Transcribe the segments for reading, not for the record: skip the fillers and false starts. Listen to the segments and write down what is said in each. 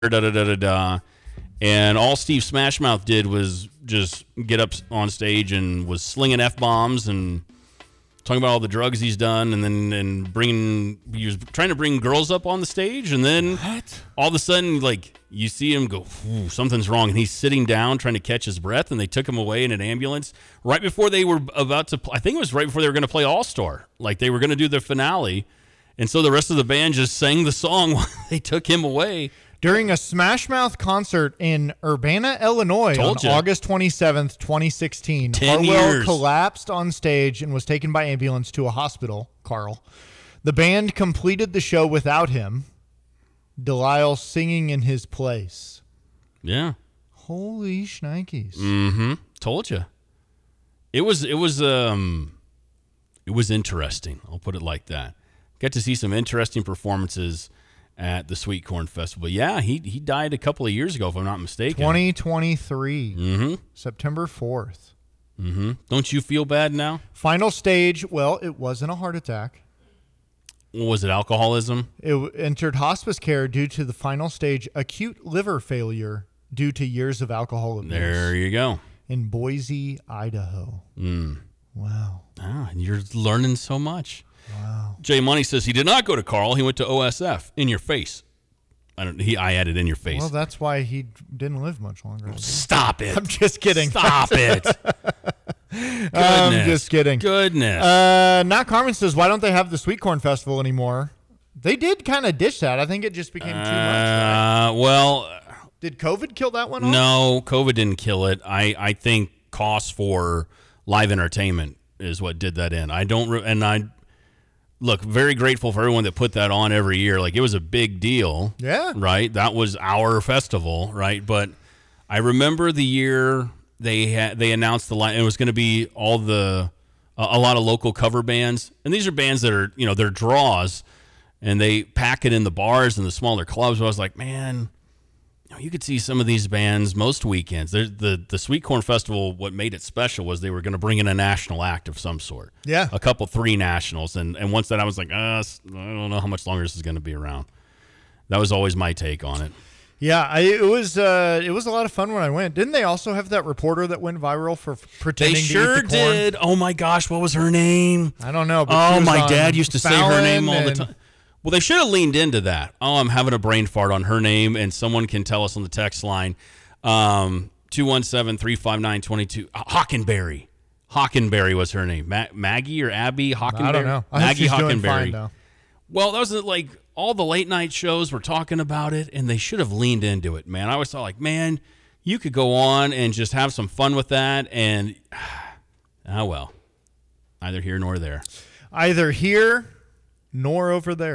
da da da da da. And all Steve Smashmouth did was just get up on stage and was slinging F-bombs and talking about all the drugs he's done, and then he was trying to bring girls up on the stage, and then all of a sudden, like, you see him go, something's wrong, and he's sitting down trying to catch his breath, and they took him away in an ambulance right before they were about to I think it was right before they were going to play All-Star. Like, they were going to do the finale, and so the rest of the band just sang the song while they took him away. During a Smash Mouth concert in Urbana, Illinois on August 27th, 2016, Harwell collapsed on stage and was taken by ambulance to a hospital, Carl. The band completed the show without him, Delisle singing in his place. Yeah. Holy shnikes. Mm-hmm. Told you. It was interesting. I'll put it like that. Got to see some interesting performances at the Sweet Corn Festival. Yeah, he died a couple of years ago, if I'm not mistaken. 2023. Mm-hmm. September 4th. Mm-hmm. Don't you feel bad now? Final stage, well, it wasn't a heart attack. Was it alcoholism? It entered hospice care due to the final stage acute liver failure due to years of alcohol abuse. There you go. In Boise, Idaho. Wow. Ah, you're learning so much. Wow. Jay Money says he did not go to Carl. He went to OSF. In your face. I added in your face. Well, that's why he didn't live much longer. Stop it. I'm just kidding. Stop it. I'm just kidding. Goodness. Not Carmen says, why don't they have the Sweet Corn Festival anymore? They did kind of ditch that. I think it just became too much. Right? Well, did COVID kill that one off? No, COVID didn't kill it. I think costs for live entertainment is what did that in. Look, very grateful for everyone that put that on every year. Like, it was a big deal. Yeah. Right? That was our festival, right? But I remember the year they announced the line. It was going to be a lot of local cover bands. And these are bands that are, they're draws. And they pack it in the bars and the smaller clubs. But I was like, man, you could see some of these bands most weekends. The Sweet Corn Festival, what made it special was they were going to bring in a national act of some sort. Yeah. A couple, 3 nationals. And once that, I was like, I don't know how much longer this is going to be around. That was always my take on it. Yeah, it was a lot of fun when I went. Didn't they also have that reporter that went viral for pretending to eat the corn? They sure did. Oh, my gosh, what was her name? I don't know. But my dad used to say her name all the time. Well, they should have leaned into that. Oh, I'm having a brain fart on her name, and someone can tell us on the text line, 217-359-22. Hockenberry. Hockenberry was her name. Maggie or Abby Hockenberry? I don't know. Maggie Hockenberry. Fine, though. Well, that was like all the late night shows were talking about it, and they should have leaned into it, man. I always thought, like, man, you could go on and just have some fun with that, and well, neither here nor there. Either here nor over there.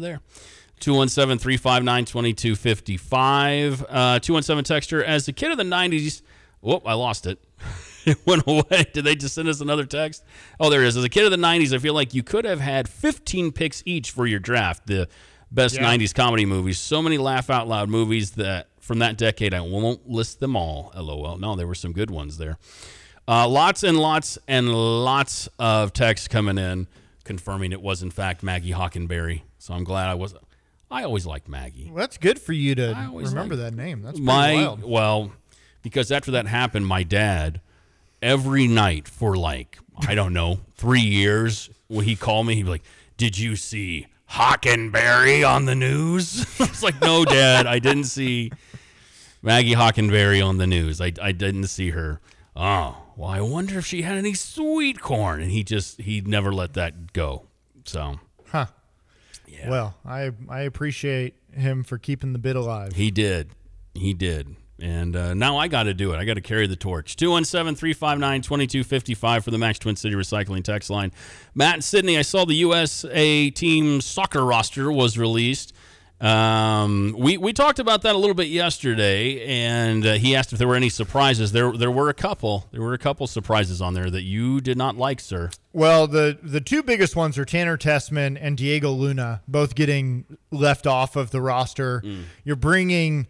217-359-2255. 217 texter, as a kid of the 90s, I lost it. It went away. Did they just send us another text? Oh, there it is. As a kid of the 90s, I feel like you could have had 15 picks each for your draft. The best 90s comedy movies. So many laugh out loud movies that from that decade, I won't list them all. LOL. No, there were some good ones there. Lots and lots and lots of texts coming in confirming it was in fact Maggie Hockenberry. So I'm glad I always liked Maggie. Well, that's good for you to remember that name. That's pretty wild. Well, because after that happened, my dad, every night for 3 years, when he called me, he'd be like, "Did you see Hockenberry on the news?" I was like, "No, Dad, I didn't see Maggie Hockenberry on the news. I didn't see her." Oh, well, I wonder if she had any sweet corn. And he never let that go. So, yeah. Well, I appreciate him for keeping the bit alive. He did. And now I got to do it. I got to carry the torch. 217-359-2255 for the Max Twin City Recycling text line. Matt and Sydney, I saw the USA team soccer roster was released. We talked about that a little bit yesterday, and he asked if there were any surprises. There were a couple. There were a couple surprises on there that you did not like, sir. Well, the two biggest ones are Tanner Tessman and Diego Luna, both getting left off of the roster. You're bringing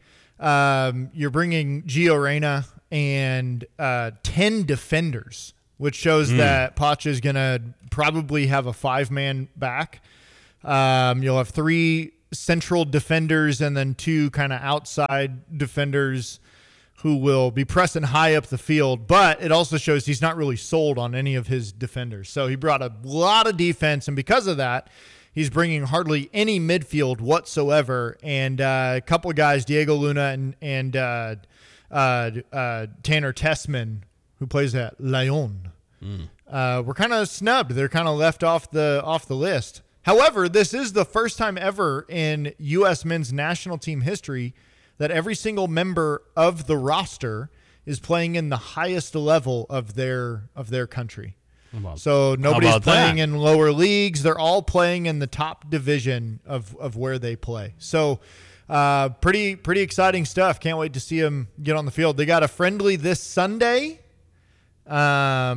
Gio Reyna and 10 defenders, which shows that Poch is going to probably have a 5-man back. You'll have 3 central defenders and then 2 kind of outside defenders who will be pressing high up the field, but it also shows he's not really sold on any of his defenders. So he brought a lot of defense, and because of that, he's bringing hardly any midfield whatsoever. And a couple of guys, Diego Luna and Tanner Tessman, who plays at Lyon, were kind of snubbed. They're kind of left off the list. However, this is the first time ever in U.S. men's national team history that every single member of the roster is playing in the highest level of their country. So nobody's playing in lower leagues. They're all playing in the top division of where they play. So pretty exciting stuff. Can't wait to see them get on the field. They got a friendly this Sunday. I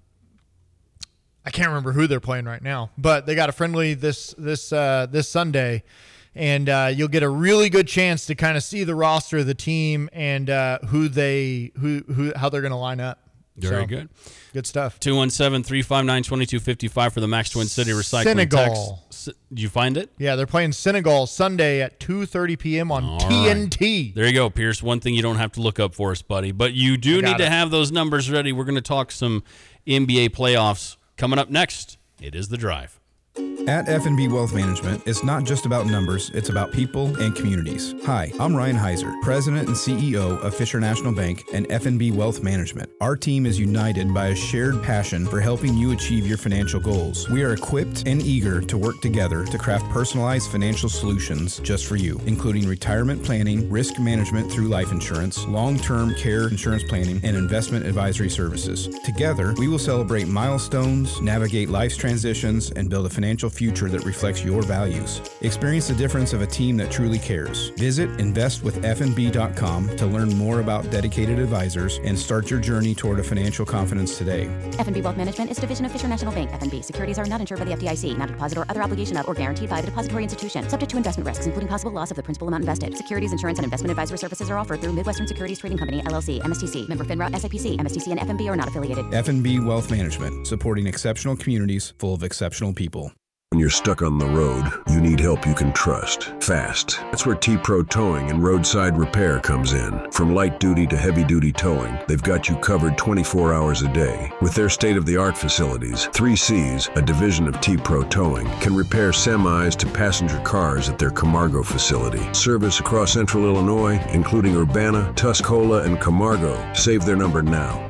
can't remember who they're playing right now, but they got a friendly this Sunday. And you'll get a really good chance to kind of see the roster of the team and how they're going to line up. Very good. Good stuff. 217-359-2255 for the Max Twin City Recycling. Senegal. Did you find it? Yeah, they're playing Senegal Sunday at 2:30 p.m. on TNT. Right. There you go, Pierce. One thing you don't have to look up for us, buddy. But you do need to have those numbers ready. We're going to talk some NBA playoffs coming up next. It is The Drive. At F&B Wealth Management, it's not just about numbers, it's about people and communities. Hi, I'm Ryan Heiser, President and CEO of Fisher National Bank and F&B Wealth Management. Our team is united by a shared passion for helping you achieve your financial goals. We are equipped and eager to work together to craft personalized financial solutions just for you, including retirement planning, risk management through life insurance, long-term care insurance planning, and investment advisory services. Together, we will celebrate milestones, navigate life's transitions, and build a financial future that reflects your values. Experience the difference of a team that truly cares. Visit investwithfnb.com to learn more about dedicated advisors and start your journey toward a financial confidence today. F&B Wealth Management is a division of Fisher National Bank. F&B securities are not insured by the FDIC, not a deposit or other obligation of or guaranteed by the depository institution, subject to investment risks, including possible loss of the principal amount invested. Securities, insurance, and investment advisory services are offered through Midwestern Securities Trading Company, LLC, MSTC, member FINRA, SIPC, MSTC, and F&B are not affiliated. F&B Wealth Management, supporting exceptional communities full of exceptional people. When you're stuck on the road, you need help you can trust. Fast. That's where T-Pro Towing and Roadside Repair comes in. From light duty to heavy duty towing, they've got you covered 24 hours a day. With their state-of-the-art facilities, 3Cs, a division of T-Pro Towing, can repair semis to passenger cars at their Camargo facility. Service across central Illinois, including Urbana, Tuscola, and Camargo. Save their number now,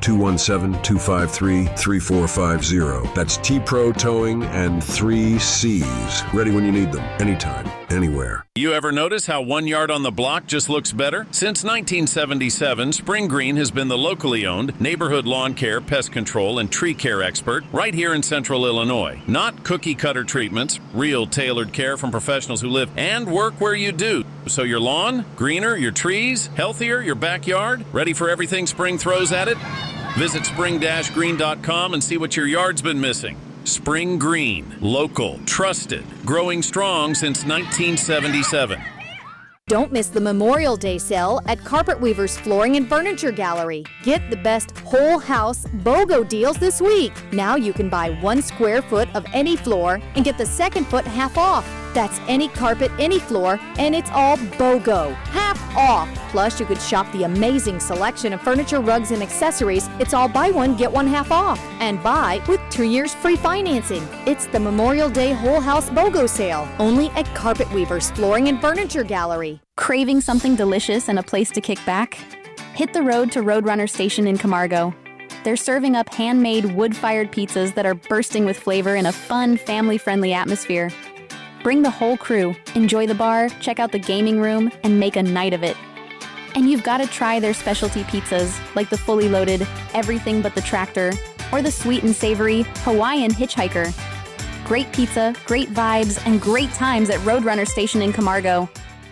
217-253-3450. That's T-Pro Towing and 3Cs. Ready when you need them, anytime, anywhere. You ever notice how 1 yard on the block just looks better? Since 1977, Spring Green has been the locally owned neighborhood lawn care, pest control, and tree care expert right here in central Illinois. Not cookie-cutter treatments, real tailored care from professionals who live and work where you do. So your lawn, greener, your trees, healthier, your backyard, ready for everything spring throws at it? Visit spring-green.com and see what your yard's been missing. Spring Green, local, trusted, growing strong since 1977. Don't miss the Memorial Day sale at Carpet Weavers Flooring and Furniture Gallery. Get the best whole house BOGO deals this week. Now you can buy 1 square foot of any floor and get the second foot half off. That's any carpet, any floor, and it's all BOGO, half off. Plus, you could shop the amazing selection of furniture, rugs, and accessories. It's all buy one, get one half off. And buy with 2 years free financing. It's the Memorial Day Whole House BOGO sale, only at Carpet Weavers Flooring and Furniture Gallery. Craving something delicious and a place to kick back? Hit the road to Roadrunner Station in Camargo. They're serving up handmade wood-fired pizzas that are bursting with flavor in a fun, family-friendly atmosphere. Bring the whole crew, enjoy the bar, check out the gaming room, and make a night of it. And you've got to try their specialty pizzas, like the fully loaded Everything But the Tractor, or the sweet and savory Hawaiian Hitchhiker. Great pizza, great vibes, and great times at Roadrunner Station in Camargo.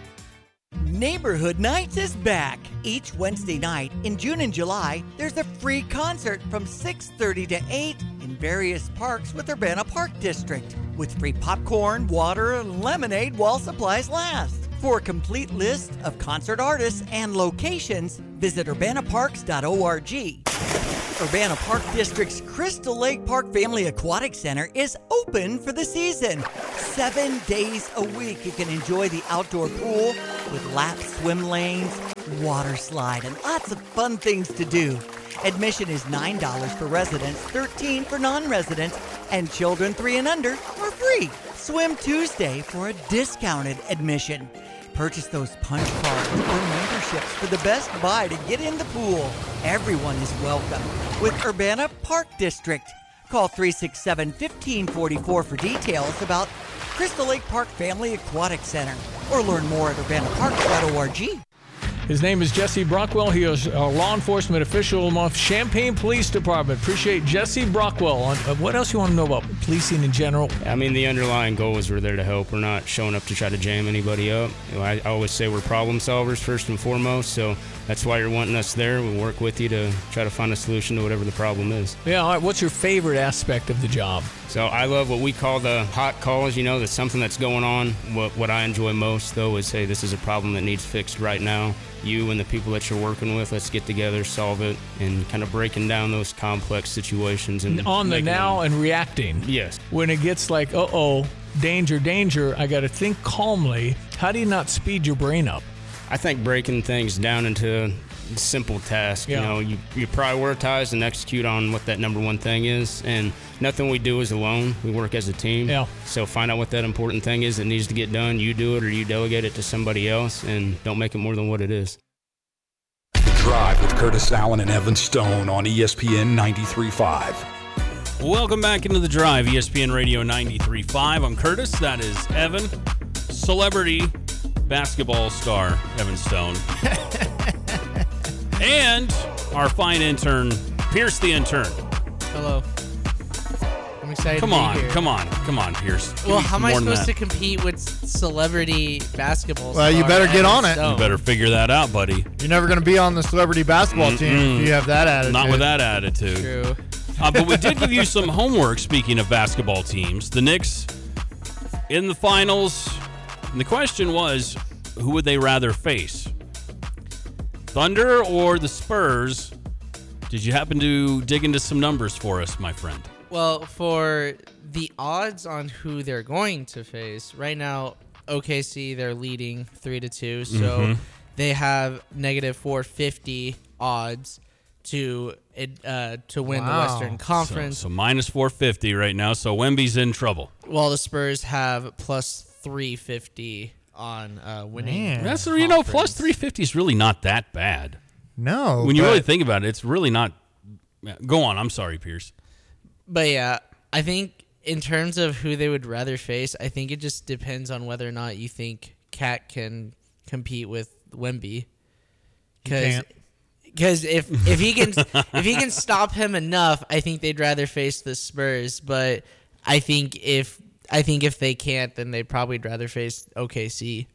Neighborhood Nights is back. Each Wednesday night in June and July, there's a free concert from 6:30 to 8 in various parks with Urbana Park District, with free popcorn, water, and lemonade while supplies last. For a complete list of concert artists and locations, visit urbanaparks.org. Urbana Park District's Crystal Lake Park Family Aquatic Center is open for the season. 7 days a week. You can enjoy the outdoor pool with laps, swim lanes, water slide, and lots of fun things to do. Admission is $9 for residents, $13 for non-residents, and children 3 and under are free. Swim Tuesday for a discounted admission. Purchase those punch cards or memberships for the best buy to get in the pool. Everyone is welcome with Urbana Park District. Call 367-1544 for details about Crystal Lake Park Family Aquatic Center or learn more at urbanaparks.org. His name is Jesse Brockwell. He is a law enforcement official of Champaign Police Department. Appreciate Jesse Brockwell. What else you want to know about policing in general? I mean, the underlying goal is we're there to help. We're not showing up to try to jam anybody up. I always say we're problem solvers first and foremost, so that's why you're wanting us there. We'll work with you to try to find a solution to whatever the problem is. Yeah, all right. What's your favorite aspect of the job? So I love what we call the hot calls, that's something that's going on. What I enjoy most, though, is, hey, this is a problem that needs fixed right now. You and the people that you're working with, let's get together, solve it, and kind of breaking down those complex situations. And on the now and reacting. Yes. When it gets like, danger, I got to think calmly. How do you not speed your brain up? I think breaking things down into simple tasks. Yeah. You prioritize and execute on what that number one thing is, and nothing we do is alone. We work as a team. Yeah. So find out what that important thing is that needs to get done. You do it or you delegate it to somebody else, and don't make it more than what it is. Drive with Curtis Allen and Evan Stone on ESPN 93.5. Welcome back into the Drive, ESPN Radio 93.5. I'm Curtis. That is Evan. Celebrity basketball star Evan Stone. And our fine intern, Pierce the intern. Hello. I'm excited Come to on, be here. come on, Pierce. Well, how am I supposed to compete with celebrity basketball Well, you star better get Evan on it. Stone? You better figure that out, buddy. You're never going to be on the celebrity basketball team if you have that attitude. Not with that attitude. True. But we did give you some homework, speaking of basketball teams. The Knicks in the finals. And the question was, who would they rather face? Thunder or the Spurs? Did you happen to dig into some numbers for us, my friend? Well, for the odds on who they're going to face, right now, OKC, they're leading 3-2. So they have negative 450 odds to win the Western Conference. So minus 450 right now. So Wemby's in trouble. While the Spurs have plus 350 on winning. Man. That's plus 350 is really not that bad. No. When you really think about it, it's really not. Go on. I'm sorry, Pierce. But yeah, I think in terms of who they would rather face, I think it just depends on whether or not you think Cat can compete with Wemby. Because if he can stop him enough, I think they'd rather face the Spurs. But I think if they can't, then they'd probably rather face OKC.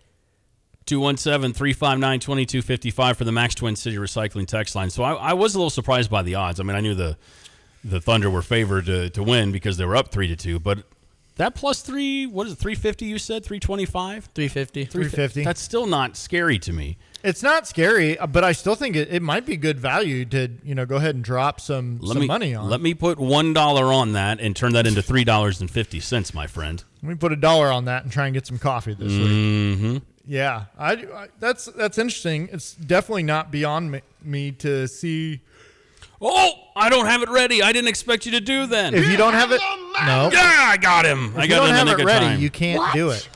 217-359-2255 for the Max Twin City Recycling text line. So I was a little surprised by the odds. I mean, I knew the Thunder were favored to win because they were up 3-2, but that plus 350 you said? 325? 350. That's still not scary to me. It's not scary, but I still think it might be good value to go ahead and drop some money on. Let me put $1 on that and turn that into $3.50, my friend. Let me put $1 on that and try and get some coffee this week. Yeah, I that's interesting. It's definitely not beyond me to see. Oh, I don't have it ready. I didn't expect you to do that. If you don't have it, no. Yeah, I got him. If you don't have it ready, you can't do it.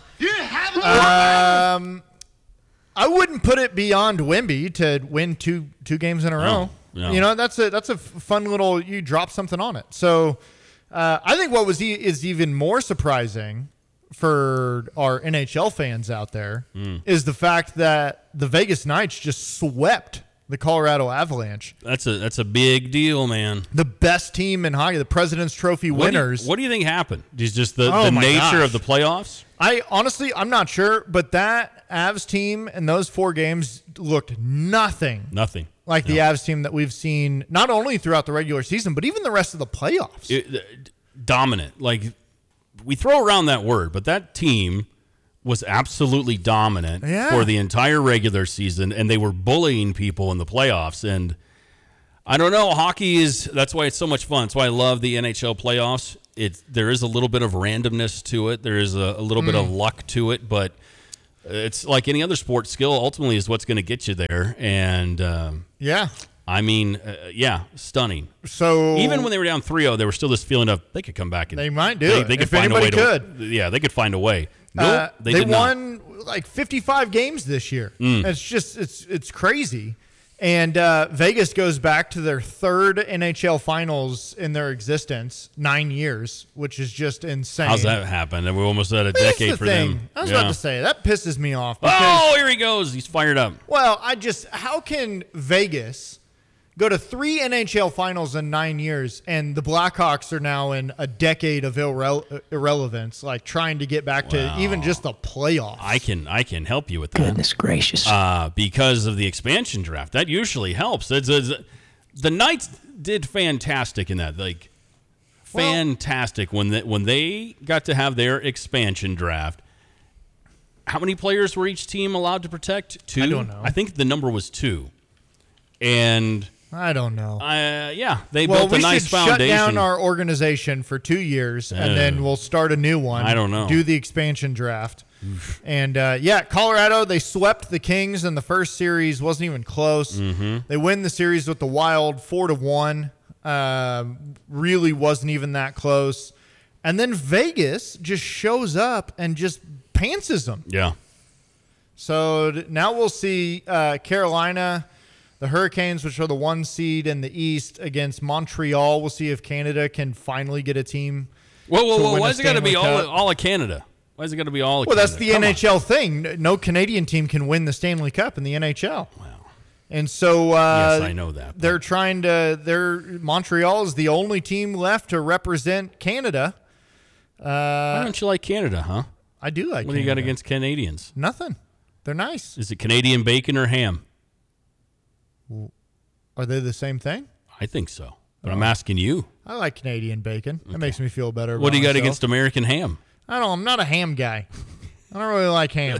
I wouldn't put it beyond Wemby to win two games in a row. No. That's a fun little. You drop something on it. So I think what is even more surprising for our NHL fans out there is the fact that the Vegas Knights just swept the Colorado Avalanche. That's a big deal, man. The best team in hockey, the President's Trophy winners. What do you think happened? Is just the nature of the playoffs? I'm not sure, but that Avs team in those 4 games looked nothing like the Avs team that we've seen not only throughout the regular season, but even the rest of the playoffs. Dominant. Like, we throw around that word, but that team was absolutely dominant for the entire regular season, and they were bullying people in the playoffs. And I don't know. Hockey that's why it's so much fun. That's why I love the NHL playoffs. There is a little bit of randomness to it. There is a little bit of luck to it, but it's like any other sport. Skill ultimately is what's going to get you there. And I mean, stunning. So even when they were down 3-0, there was still this feeling of they could come back. And they might do it. They could if find anybody a way could. They could find a way. No, they won like 55 games this year. It's just it's crazy. And Vegas goes back to their third NHL finals in their existence, 9 years, which is just insane. How's that happen? And we almost had a decade for them. I was about to say, that pisses me off. Oh, here he goes. He's fired up. Well, how can Vegas go to 3 NHL finals in 9 years, and the Blackhawks are now in a decade of irrelevance, like trying to get back to even just the playoffs? I can help you with that. Goodness gracious. Because of the expansion draft. That usually helps. The Knights did fantastic in that. Fantastic when they got to have their expansion draft. How many players were each team allowed to protect? 2? I don't know. I think the number was 2. And I don't know. They built a nice foundation. Shut down our organization for 2 years, and then we'll start a new one. I don't know. Do the expansion draft. And, Colorado, they swept the Kings in the first series. Wasn't even close. Mm-hmm. They win the series with the Wild 4-1. Really wasn't even that close. And then Vegas just shows up and just pantses them. Yeah. So now we'll see Carolina, the Hurricanes, which are the 1 seed in the East, against Montreal. We'll see if Canada can finally get a team. Whoa. Why is it got to be all of Canada? Why is it got to be all of Canada? Well, that's the NHL thing. No Canadian team can win the Stanley Cup in the NHL. Wow. And so yes, I know that. They're trying to Montreal is the only team left to represent Canada. Why don't you like Canada, huh? I do like Canada. What do you got against Canadians? Nothing. They're nice. Is it Canadian bacon or ham? Are they the same thing? I think so. But I'm asking you. I like Canadian bacon. That makes me feel better. What do you got myself. against American ham? I don't know. I'm not a ham guy. I don't really like ham.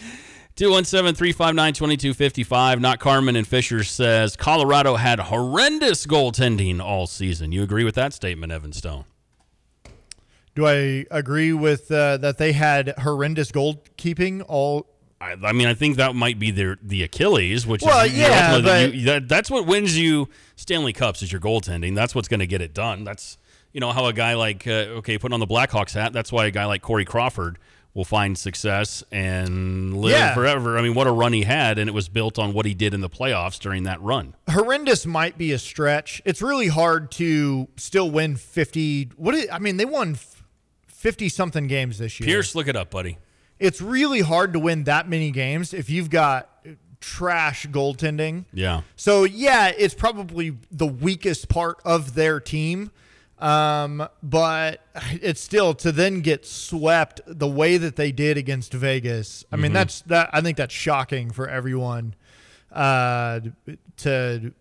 217-359-2255. Not Carmen and Fisher says Colorado had horrendous goaltending all season. You agree with that statement, Evan Stone? Do I agree with that they had horrendous goalkeeping all? I mean, I think that might be the Achilles, which that's what wins you Stanley Cups is your goaltending. That's what's going to get it done. That's how a guy like putting on the Blackhawks hat. That's why a guy like Corey Crawford will find success and live forever. I mean, what a run he had, and it was built on what he did in the playoffs during that run. Horrendous might be a stretch. It's really hard to still win 50. They won 50-something games this year. Pierce, look it up, buddy. It's really hard to win that many games if you've got trash goaltending. Yeah. So, it's probably the weakest part of their team. But it's still to then get swept the way that they did against Vegas. I mean, I think that's shocking for everyone. They lost 4-2,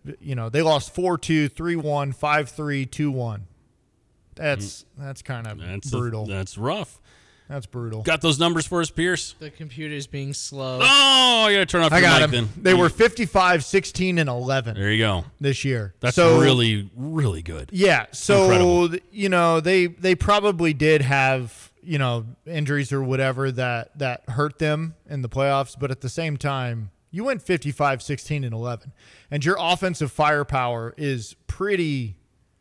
3-1, 5-3, 2-1. That's kind of brutal. That's rough. That's brutal. Got those numbers for us, Pierce? The computer's being slow. Oh, you got to turn off your mic then. They were 55, 16, and 11. There you go. This year. That's really, really good. Yeah. So, incredible. They probably did have, injuries or whatever that hurt them in the playoffs. But at the same time, you went 55, 16, and 11. And your offensive firepower is pretty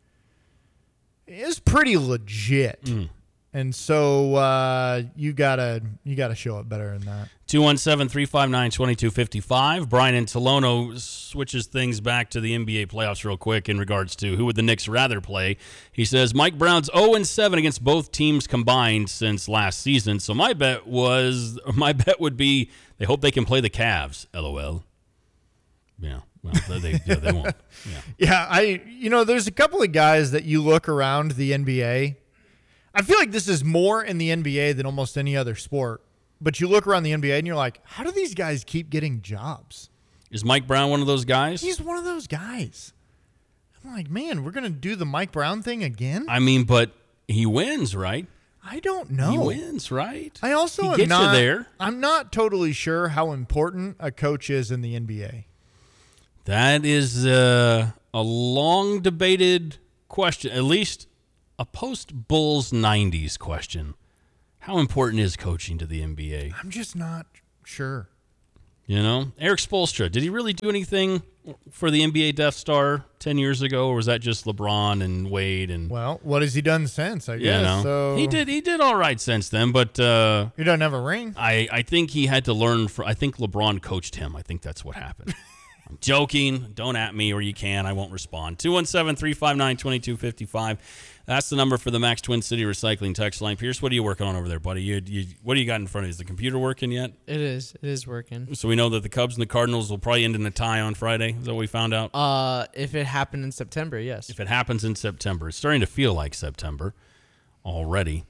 legit. And so you gotta show up better than that. 217-359-2255. Brian in Tolono switches things back to the NBA playoffs real quick in regards to who would the Knicks rather play. He says Mike Brown's 0-7 against both teams combined since last season. So my bet would be they hope they can play the Cavs. LOL. Yeah. Well, they won't. Yeah. There's a couple of guys that you look around the NBA. I feel like this is more in the NBA than almost any other sport. But you look around the NBA and you're like, how do these guys keep getting jobs? Is Mike Brown one of those guys? He's one of those guys. I'm like, man, we're going to do the Mike Brown thing again? I mean, but he wins, right? I don't know. He wins, right? I also you there. I'm not totally sure how important a coach is in the NBA. That is long debated question, at least a post-Bulls 90s question. How important is coaching to the NBA? I'm just not sure. You know, Eric Spoelstra, did he really do anything for the NBA Death Star 10 years ago, or was that just LeBron and Wade? And well, what has he done since? I guess. You know, so he did all right since then, but he doesn't have a ring. I think he had to learn. I think LeBron coached him. I think that's what happened. I'm joking. Don't at me, or you can. I won't respond. 217-359-2255. That's the number for the Max Twin City Recycling text line. Pierce, what are you working on over there, buddy? What do you got in front of you? Is the computer working yet? It is. It is working. So we know that the Cubs and the Cardinals will probably end in a tie on Friday. Is that what we found out? If it happened in September, yes. If it happens in September. It's starting to feel like September already.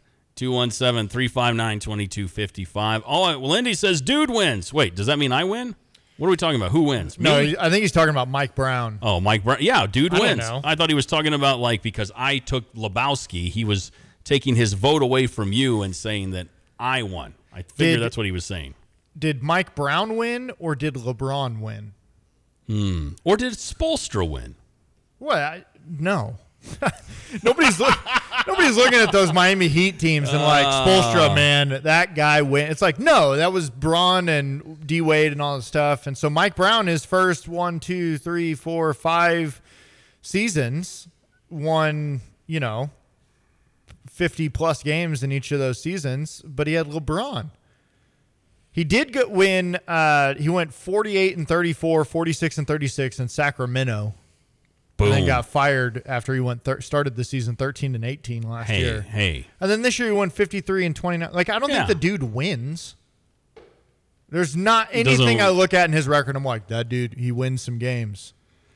217-359-2255. Oh, well, Lindy says, dude wins. Wait, does that mean I win? What are we talking about? Who wins? Me? No, I think he's talking about Mike Brown. Oh, Mike Brown. Yeah, dude wins. I don't know. I thought he was talking about, like, because I took Lebowski, he was taking his vote away from you and saying that I won. I figured that's what he was saying. Did Mike Brown win or did LeBron win? Or did Spoelstra win? Well, no. Nobody's looking at those Miami Heat teams and like, Spoelstra, man, that guy win. It's like, no, that was Braun and D Wade and all that stuff. And so Mike Brown, his first 1, 2, 3, 4, 5 seasons, won, 50 plus games in each of those seasons, but he had LeBron. He did win. He went 48-34, 46-36 in Sacramento. Boom. And then got fired after he started the season 13-18 last year. Hey. And then this year he won 53-29. Like, I don't think the dude wins. There's not anything I look at in his record. I'm like, that dude, he wins some games.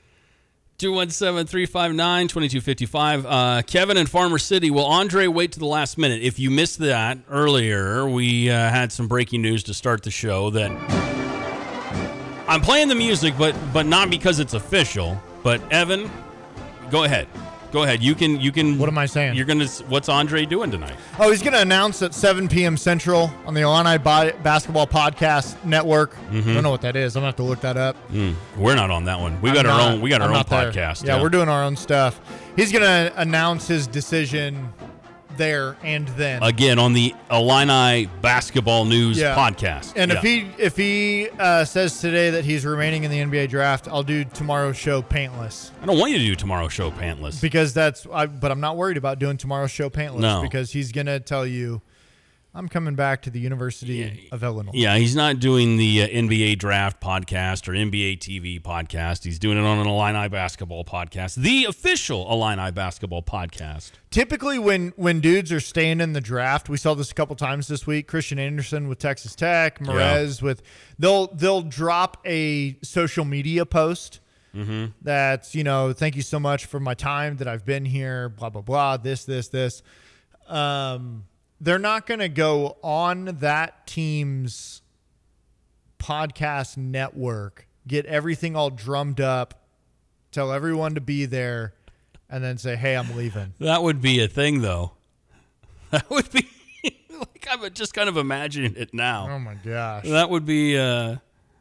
217-359-2255. Kevin in Farmer City. Will Andre wait to the last minute? If you missed that earlier, we had some breaking news to start the show that I'm playing the music, but not because it's official. But Evan, go ahead. You can. What am I saying? What's Andre doing tonight? Oh, he's gonna announce at 7 p.m. Central on the Illini Basketball Podcast Network. I don't know what that is. I'm gonna have to look that up. We're not on that one. We got our own podcast. Yeah, we're doing our own stuff. He's gonna announce his decision there and then again on the Illini Basketball News podcast. And if he says today that he's remaining in the NBA draft, I'll do tomorrow's show pantless. I don't want you to do tomorrow's show pantless because but I'm not worried about doing tomorrow's show pantless because he's gonna tell you I'm coming back to the University of Illinois. Yeah, he's not doing the NBA Draft podcast or NBA TV podcast. He's doing it on an Illini Basketball podcast, the official Illini Basketball podcast. Typically, when dudes are staying in the draft, we saw this a couple times this week. Christian Anderson with Texas Tech, Merez with they'll drop a social media post that's thank you so much for my time that I've been here. Blah blah blah. This. They're not going to go on that team's podcast network, get everything all drummed up, tell everyone to be there, and then say, hey, I'm leaving. That would be a thing, though. That would be like I'm just kind of imagining it now. Oh, my gosh. That would be or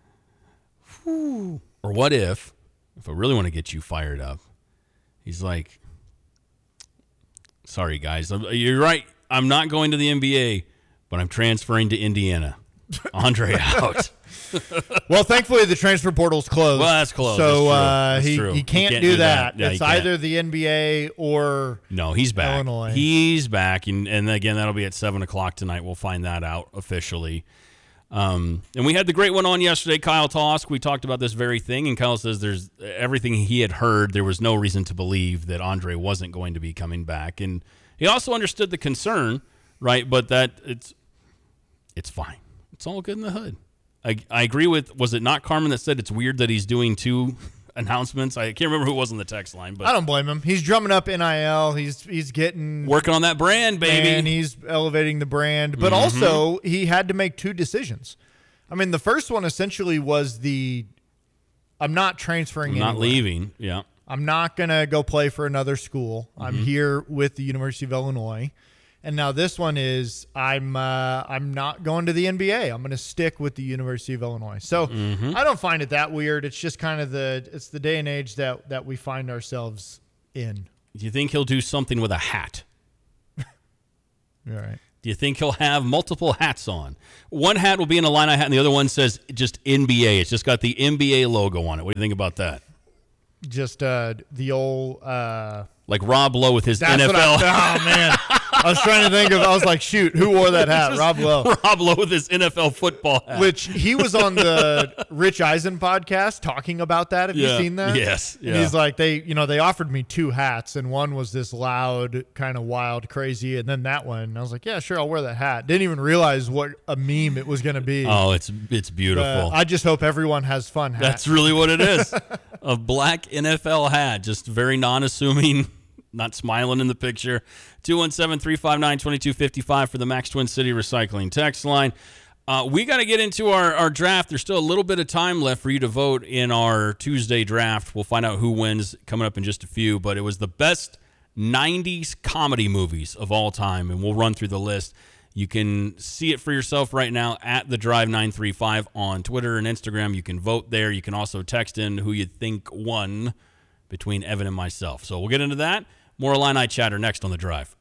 what if I really want to get you fired up, he's like, sorry, guys. You're right. I'm not going to the NBA, but I'm transferring to Indiana. Andre out. Well, thankfully the transfer portal's closed. Well, that's closed. So that's true. He can't do that. Yeah, it's either the NBA or he's back. Illinois. He's back, and again that'll be at 7:00 tonight. We'll find that out officially. And we had the great one on yesterday, Kyle Tosk. We talked about this very thing, and Kyle says there's everything he had heard. There was no reason to believe that Andre wasn't going to be coming back, and he also understood the concern, right? But that it's fine. It's all good in the hood. I agree with, was it not Carmen that said it's weird that he's doing 2 announcements? I can't remember who it was on the text line, but I don't blame him. He's drumming up NIL. He's getting working on that brand, baby. And he's elevating the brand. But also he had to make 2 decisions. I mean, the first one essentially was I'm not transferring anywhere. Not leaving. Yeah. I'm not going to go play for another school. I'm here with the University of Illinois. And now this one is I'm not going to the NBA. I'm going to stick with the University of Illinois. So I don't find it that weird. It's just kind of the day and age that we find ourselves in. Do you think he'll do something with a hat? All right. Do you think he'll have multiple hats on? One hat will be an Illini hat, and the other one says just NBA. It's just got the NBA logo on it. What do you think about that? Just the old... like Rob Lowe with his NFL. Oh, man. I was trying to think of, I was like, shoot, who wore that hat? Rob Lowe. Rob Lowe with his NFL football hat. Which he was on the Rich Eisen podcast talking about that. Have you seen that? Yes. And he's like, they offered me 2 hats, and one was this loud, kind of wild, crazy, and then that one. And I was like, yeah, sure, I'll wear that hat. Didn't even realize what a meme it was going to be. Oh, it's beautiful. I just hope everyone has fun hats. That's really what it is. A black NFL hat, just very non-assuming. Not smiling in the picture. 217-359-2255 for the Max Twin City Recycling text line. We got to get into our draft. There's still a little bit of time left for you to vote in our Tuesday draft. We'll find out who wins coming up in just a few, but it was the best 90s comedy movies of all time, and we'll run through the list. You can see it for yourself right now at The Drive 935 on Twitter and Instagram. You can vote there. You can also text in who you think won between Evan and myself. So we'll get into that. More Illini chatter next on The Drive.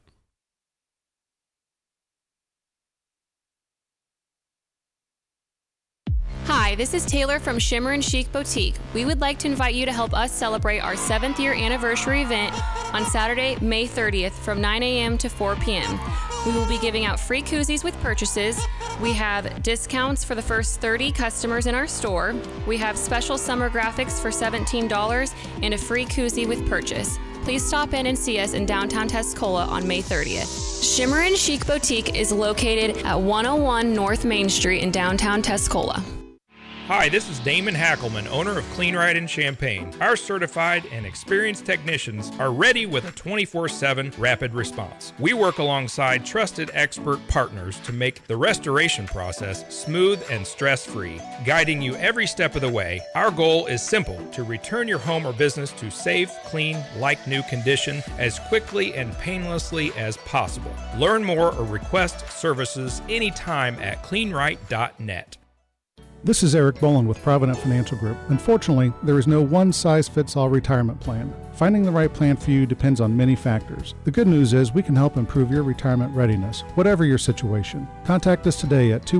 Hi, this is Taylor from Shimmer and Chic Boutique. We would like to invite you to help us celebrate our 7th year anniversary event on Saturday, May 30th from 9 a.m. to 4 p.m. We will be giving out free koozies with purchases. We have discounts for the first 30 customers in our store. We have special summer graphics for $17 and a free koozie with purchase. Please stop in and see us in downtown Tuscola on May 30th. Shimmer and Chic Boutique is located at 101 North Main Street in downtown Tuscola. Hi, this is Damon Hackelman, owner of Clean Rite in Champaign. Our certified and experienced technicians are ready with a 24/7 rapid response. We work alongside trusted expert partners to make the restoration process smooth and stress-free, guiding you every step of the way. Our goal is simple: to return your home or business to safe, clean, like-new condition as quickly and painlessly as possible. Learn more or request services anytime at cleanrite.net. This is Eric Boland with Provident Financial Group. Unfortunately, there is no one-size-fits-all retirement plan. Finding the right plan for you depends on many factors. The good news is we can help improve your retirement readiness, whatever your situation. Contact us today at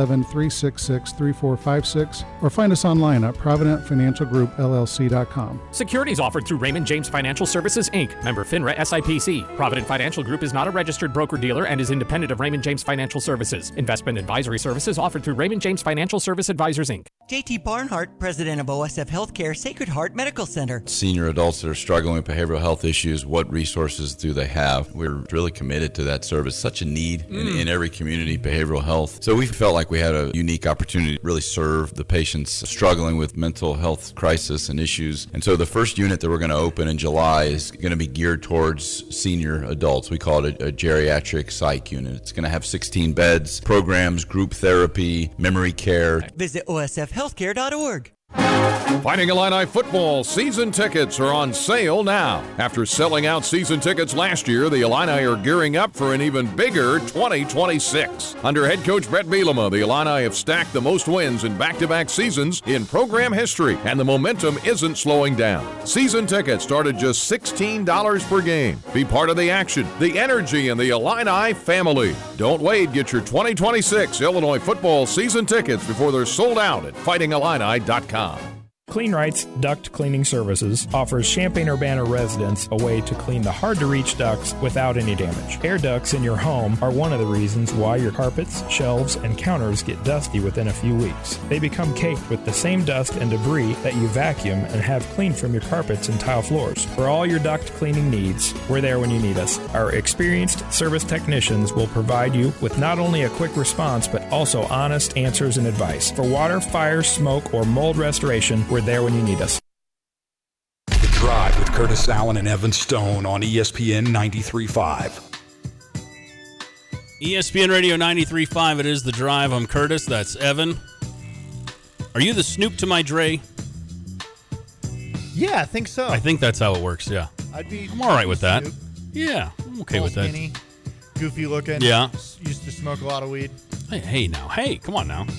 217-366-3456 or find us online at providentfinancialgroupllc.com. Securities offered through Raymond James Financial Services, Inc., member FINRA SIPC. Provident Financial Group is not a registered broker-dealer and is independent of Raymond James Financial Services. Investment advisory services offered through Raymond James Financial Service Advisors, Inc. JT Barnhart, president of OSF Healthcare Sacred Heart Medical Center. Senior adults that are struggling with behavioral health issues, what resources do they have? We're really committed to that service. Such a need in every community, behavioral health. So we felt like we had a unique opportunity to really serve the patients struggling with mental health crisis and issues. And so the first unit that we're going to open in July is going to be geared towards senior adults. We call it a geriatric psych unit. It's going to have 16 beds, programs, group therapy, memory care. Visit osfhealthcare.org. Fighting Illini football season tickets are on sale now. After selling out season tickets last year, the Illini are gearing up for an even bigger 2026. Under head coach Brett Bielema, the Illini have stacked the most wins in back-to-back seasons in program history, and the momentum isn't slowing down. Season tickets start at just $16 per game. Be part of the action, the energy, and the Illini family. Don't wait. Get your 2026 Illinois football season tickets before they're sold out at fightingillini.com. Clean Rite's Duct Cleaning Services offers Champaign-Urbana residents a way to clean the hard-to-reach ducts without any damage. Air ducts in your home are one of the reasons why your carpets, shelves, and counters get dusty within a few weeks. They become caked with the same dust and debris that you vacuum and have cleaned from your carpets and tile floors. For all your duct cleaning needs, we're there when you need us. Our experienced service technicians will provide you with not only a quick response, but also honest answers and advice. For water, fire, smoke, or mold restoration, we're there when you need us. The Drive with Curtis Allen and Evan Stone on ESPN 93.5. ESPN Radio 93.5. It is The Drive. I'm Curtis. That's Evan. Are you the Snoop to my Dre? Yeah, I think so. I think that's how it works, yeah. I'm all right with that. Snoop. Yeah, I'm okay with that. goofy looking. Yeah. Used to smoke a lot of weed. Hey, now. Hey, come on now.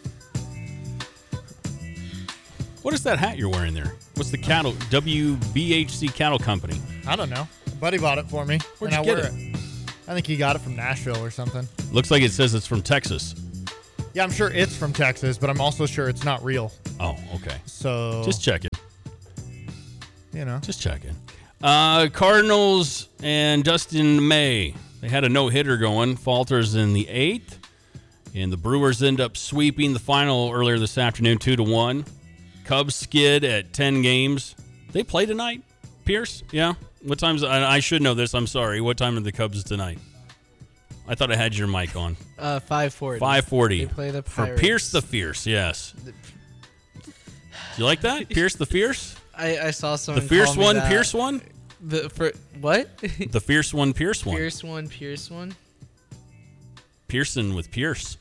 What is that hat you're wearing there? What's the cattle? WBHC Cattle Company. I don't know. A buddy bought it for me. Where'd you get it? I think he got it from Nashville or something. Looks like it says it's from Texas. Yeah, I'm sure it's from Texas, but I'm also sure it's not real. Oh, okay. So just check it. Just checking. Cardinals and Dustin May. They had a no-hitter going. Falters in the 8th. And the Brewers end up sweeping the final earlier this afternoon, 2-1. Cubs skid at 10 games. They play tonight, Pierce? Yeah? What time's... I should know this. I'm sorry. What time are the Cubs tonight? I thought I had your mic on. 5:40. 5:40. They play the Pirates. For Pierce the Fierce, yes. Do you like that? Pierce the Fierce? I saw someone The Fierce call me one, that. Pierce one? What? The Fierce one, Pierce one. Pierce one, Pierce one. Pearson with Pierce.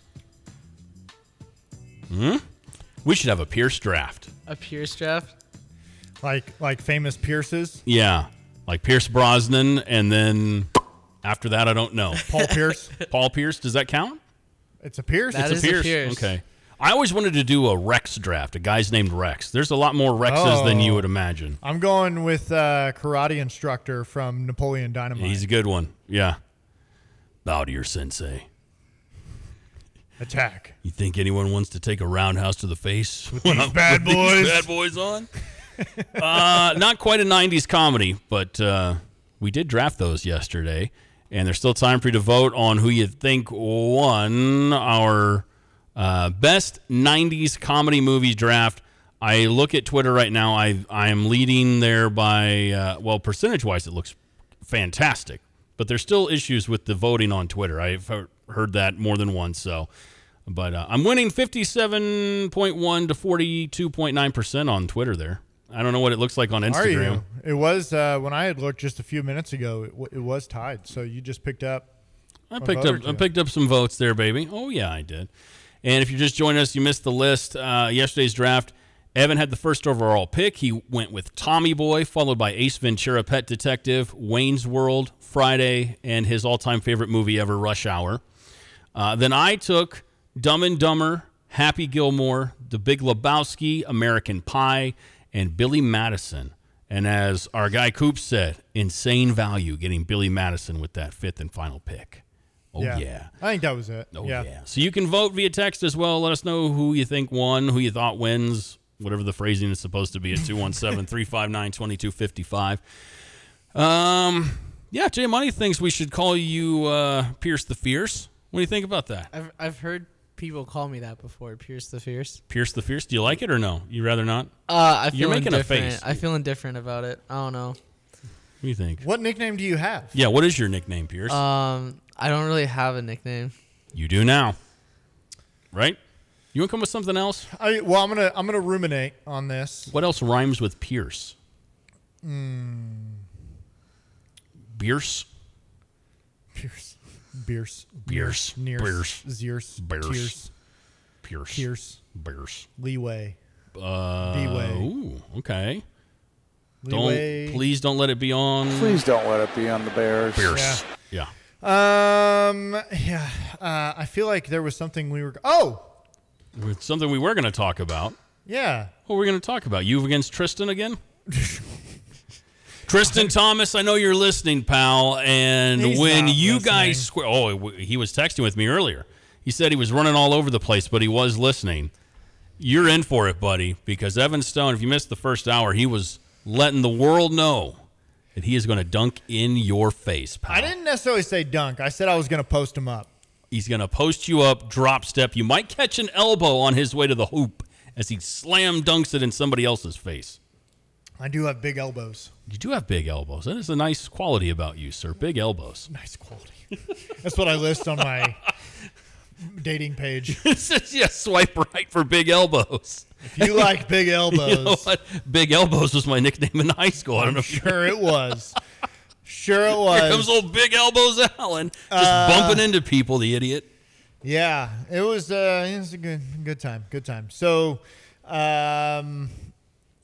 We should have a Pierce draft. A Pierce draft? Like famous Pierces? Yeah. Like Pierce Brosnan, and then after that, I don't know. Paul Pierce? Paul Pierce, does that count? It's a Pierce? It's a Pierce. Okay. I always wanted to do a Rex draft, a guy's named Rex. There's a lot more Rexes than you would imagine. I'm going with karate instructor from Napoleon Dynamite. He's a good one. Yeah. Bow to your sensei. Attack. You think anyone wants to take a roundhouse to the face with these bad boys? These bad boys on? Not quite a 90s comedy, but we did draft those yesterday, and there's still time for you to vote on who you think won our best 90s comedy movies draft. I look at Twitter right now. I am leading there by, percentage-wise, it looks fantastic. But there's still issues with the voting on Twitter. I've heard that more than once. But I'm winning 57.1 to 42.9% on Twitter there. I don't know what it looks like on Instagram. Are you? It was when I had looked just a few minutes ago. It was tied. So you just picked up. I picked up some votes there, baby. Oh yeah, I did. And if you're just joining us, you missed the list. Yesterday's draft. Evan had the first overall pick. He went with Tommy Boy, followed by Ace Ventura, Pet Detective, Wayne's World, Friday, and his all-time favorite movie ever, Rush Hour. Then I took Dumb and Dumber, Happy Gilmore, The Big Lebowski, American Pie, and Billy Madison. And as our guy Coop said, insane value getting Billy Madison with that 5th and final pick. Oh, yeah. I think that was it. Oh, yeah. So you can vote via text as well. Let us know who you think won, who you thought wins, whatever the phrasing is supposed to be at 217-359-2255. Jay Money thinks we should call you Pierce the Fierce. What do you think about that? I've heard people call me that before, Pierce the Fierce. Pierce the Fierce? Do you like it or no? You rather not? You're making a face. I feel indifferent about it. I don't know. What do you think? What nickname do you have? Yeah, what is your nickname, Pierce? I don't really have a nickname. You do now, right? You want to come with something else? I'm gonna ruminate on this. What else rhymes with Pierce? Bierce. Pierce. Beers. Nears. Beers. Zeers. Bears. Tears. Pierce. Pierce. Bears. Leeway. B-way. Ooh, okay. Leeway. Please don't let it be on. Please don't let it be on the Bears. Bears. Yeah. I feel like there was something we were. Oh. It's something we were going to talk about. Yeah. What were we going to talk about? You against Tristan again? Tristan Thomas, I know you're listening, pal. And He's when not you listening. guys square, he was texting with me earlier. He said he was running all over the place, but he was listening. You're in for it, buddy, because Evan Stone, if you missed the first hour, he was letting the world know that he is going to dunk in your face, pal. I didn't necessarily say dunk. I said I was going to post him up. He's going to post you up, drop step. You might catch an elbow on his way to the hoop as he slam dunks it in somebody else's face. I do have big elbows. You do have big elbows. That is a nice quality about you, sir. Big elbows. Nice quality. That's what I list on my dating page. It says, swipe right for big elbows. If you like big elbows. You know what? Big elbows was my nickname in high school. I don't know. Sure it was. Sure it was. Here comes old Big Elbows Allen, just bumping into people, the idiot. Yeah, it was a good time. Good time. So,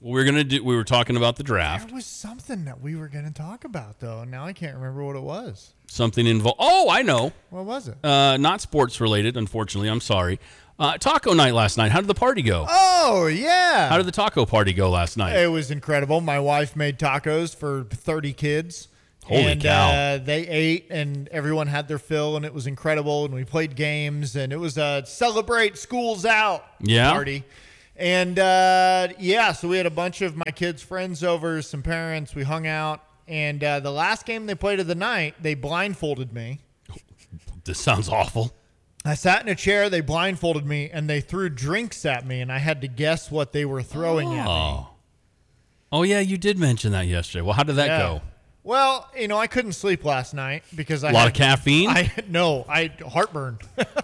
We were talking about the draft. There was something that we were going to talk about, though. Now I can't remember what it was. Something involved. Oh, I know. What was it? Not sports related, unfortunately. I'm sorry. Taco night last night. How did the party go? Oh, yeah. How did the taco party go last night? It was incredible. My wife made tacos for 30 kids. Holy cow. They ate, and everyone had their fill, and it was incredible. And we played games, and it was a celebrate school's out party. And, so we had a bunch of my kids' friends over, some parents. We hung out. And the last game they played of the night, they blindfolded me. This sounds awful. I sat in a chair, they blindfolded me, and they threw drinks at me, and I had to guess what they were throwing at me. Oh, yeah, you did mention that yesterday. Well, how did that go? Well, I couldn't sleep last night because I had a lot of caffeine? I heartburn.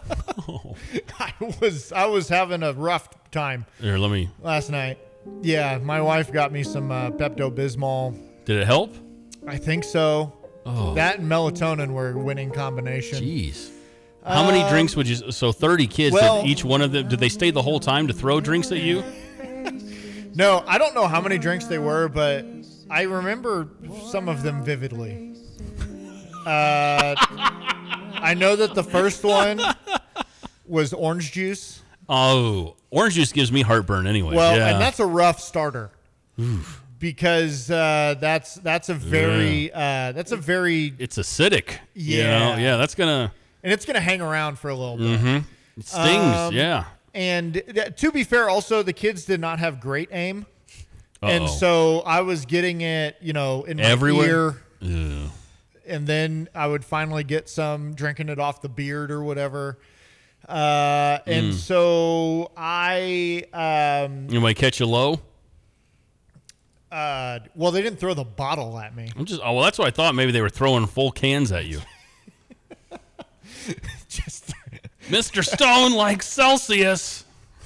I was having a rough time. Here, last night. Yeah, my wife got me some Pepto-Bismol. Did it help? I think so. Oh. That and melatonin were a winning combination. Jeez. How many drinks would you... So 30 kids, did each one of them... Did they stay the whole time to throw drinks at you? No, I don't know how many drinks they were, but I remember some of them vividly. I know that the first one was orange juice. Oh, orange juice gives me heartburn anyway. Well, and that's a rough starter. Oof. Because that's a very it's acidic. Yeah, that's gonna and it's gonna hang around for a little bit. Mm-hmm. It stings. And to be fair, also the kids did not have great aim, and so I was getting it, in my everywhere. ear, and then I would finally get some drinking it off the beard or whatever. And so I you might catch you low. Well, they didn't throw the bottle at me. That's what I thought. Maybe they were throwing full cans at you. Just Mr. Stone likes Celsius.